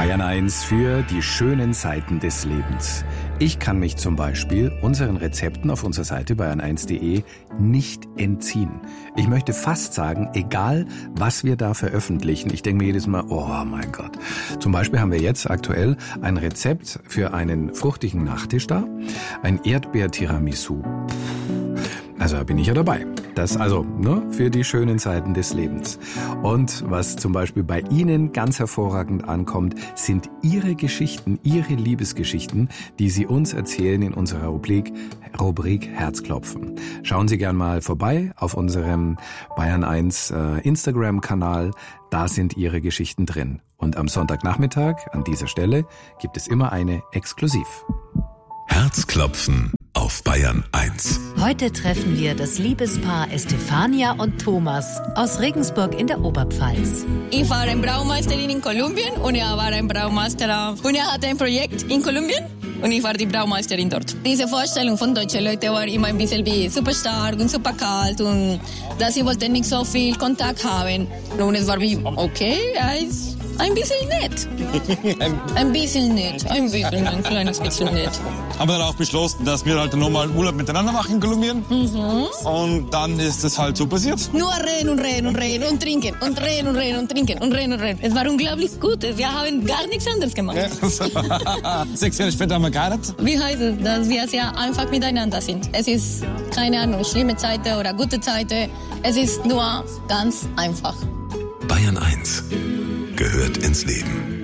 Bayern 1 für die schönen Seiten des Lebens. Ich kann mich zum Beispiel unseren Rezepten auf unserer Seite bayern1.de nicht entziehen. Ich möchte fast sagen, egal was wir da veröffentlichen, ich denke mir jedes Mal, oh mein Gott. Zum Beispiel haben wir jetzt aktuell ein Rezept für einen fruchtigen Nachtisch da, ein Erdbeer-Tiramisu. Also da bin ich ja dabei. Das also für die schönen Seiten des Lebens. Und was zum Beispiel bei Ihnen ganz hervorragend ankommt, sind Ihre Geschichten, Ihre Liebesgeschichten, die Sie uns erzählen in unserer Rubrik Herzklopfen. Schauen Sie gern mal vorbei auf unserem Bayern 1 Instagram-Kanal. Da sind Ihre Geschichten drin. Und am Sonntagnachmittag an dieser Stelle gibt es immer eine exklusiv. Herzklopfen auf Bayern 1. Heute treffen wir das Liebespaar Estefania und Thomas aus Regensburg in der Oberpfalz. Ich war eine Braumeisterin in Kolumbien und er war ein Braumeister und er hatte ein Projekt in Kolumbien und ich war die Braumeisterin dort. Diese Vorstellung von deutschen Leuten war immer ein bisschen wie super stark und super kalt und dass sie wollten nicht so viel Kontakt haben. Und es war wie, okay, er ist ein bisschen nett. Ein bisschen nett. Ein kleines bisschen nett. Haben wir dann auch beschlossen, dass wir halt nochmal Urlaub miteinander machen in Kolumbien. Und dann ist es halt so passiert. Nur reden und reden und reden und trinken und reden und reden und trinken und reden und reden. Es war unglaublich gut. Wir haben gar nichts anderes gemacht. Ja. 6 Jahre später haben wir geheiratet. Wie heißt es, dass wir sehr einfach miteinander sind? Es ist, keine Ahnung, schlimme Zeiten oder gute Zeiten. Es ist nur ganz einfach. Bayern 1 gehört ins Leben.